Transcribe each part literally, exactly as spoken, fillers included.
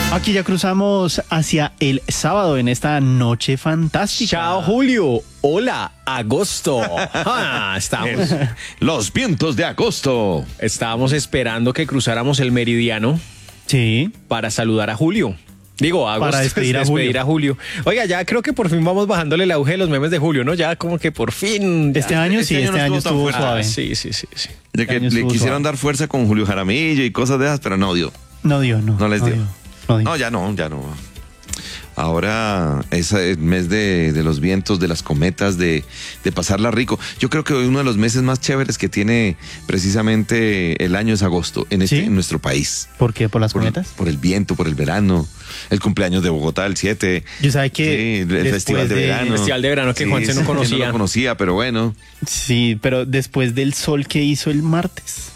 Aquí ya cruzamos hacia el sábado en esta noche fantástica. Chao, Julio. Hola, agosto. Ah, estamos, Los vientos de agosto. estábamos esperando que cruzáramos el meridiano Sí. para saludar a Julio. Digo, a agosto, Para despedir a Julio. a Julio. Oiga, ya creo que por fin vamos bajándole el auge de los memes de Julio, ¿no? Ya como que por fin. ya. Este año sí, este año este no año estuvo tan estuvo fuerte. suave. Ah, sí, sí, sí, sí. De que Este año le estuvo quisieron suave. dar fuerza con Julio Jaramillo y cosas de esas, pero no dio. No dio, no. No les dio. no dio. No, ya no, ya no. Ahora es el mes de, de los vientos, de las cometas, de, de pasarla rico. Yo creo que uno de los meses más chéveres que tiene precisamente el año es agosto en, este, ¿Sí? en nuestro país. ¿Por qué? ¿Por las Por, cometas? por el viento, por el verano, el cumpleaños de Bogotá el siete. Yo sabe que Sí, el después festival de, verano. El festival de verano que Juanse no sí, conocía. No lo conocía, pero bueno. Sí, pero después del sol que hizo el martes,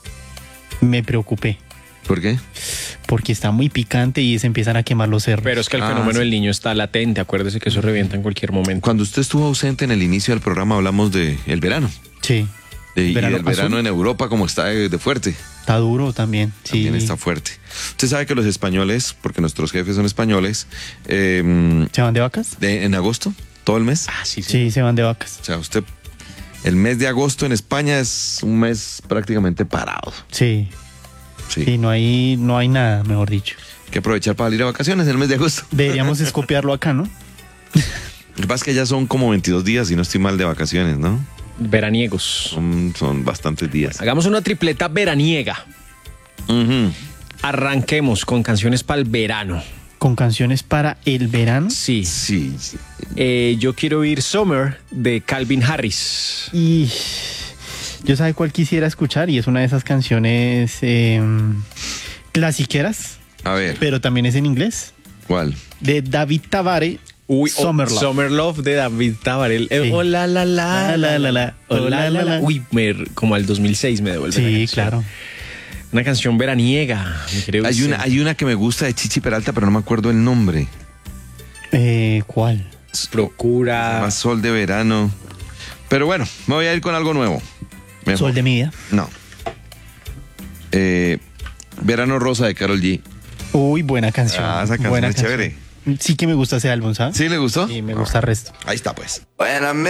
me preocupé. ¿Por qué? Porque está muy picante y se empiezan a quemar los cerros. Pero es que el Ah, fenómeno sí. del niño está latente. Acuérdese que eso revienta en cualquier momento. Cuando usted estuvo ausente en el inicio del programa hablamos de el verano. Sí. De- y Verano del verano azul. en Europa como está de, de fuerte. Está duro también. Sí. También está fuerte. Usted sabe que los españoles, porque nuestros jefes son españoles, eh, ¿Se van de vacas? de- en agosto, todo el mes. Ah, sí, sí. Sí, se van de vacas. O sea, usted, el mes de agosto en España es un mes prácticamente parado. Sí. Sí. Sí, no hay, no hay nada, mejor dicho. Hay que aprovechar para salir a vacaciones en el mes de agosto. Deberíamos es copiarlo acá, ¿no? Lo que pasa es que ya son como veintidós días, y no estoy mal, de vacaciones, ¿no? Veraniegos. Son, son bastantes días. Hagamos una tripleta veraniega. Ujú. Arranquemos con canciones para el verano. Con canciones para el verano. Sí. Sí, sí. Eh, yo quiero oír Summer de Calvin Harris. Y yo sabe cuál quisiera escuchar y es una de esas canciones eh, clasiqueras, A ver, pero también es en inglés, ¿cuál? de David Tabare, Uy, Summer Love. Summer Love de David Tabarel. Eh, Sí. oh, la, la, la, La, la, la, la. oh, Oh, la, la, la, la. la. Uy, me- como al dos mil seis me devuelve. la Sí, canción. claro. Una canción veraniega, mi querido Hay una, Vicente. hay una que me gusta de Chichi Peralta, pero no me acuerdo el nombre. Eh, ¿Cuál? Procura. Más sol de verano. Pero bueno, me voy a ir con algo nuevo. Mejor. Sol de mi vida. No. Eh, Verano Rosa de Karol G. Uy, buena canción. Ah, esa canción buena es chévere. Sí que me gusta ese álbum, ¿sabes? ¿Sí le gustó? Sí, me gusta el resto. Ahí está, pues. When I met